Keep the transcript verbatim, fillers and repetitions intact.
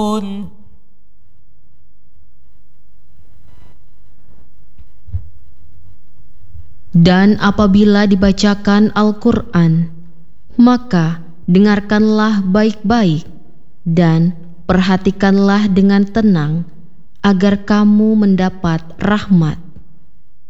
Dan apabila dibacakan Al-Quran, maka dengarkanlah baik-baik dan perhatikanlah dengan tenang, agar kamu mendapat rahmat.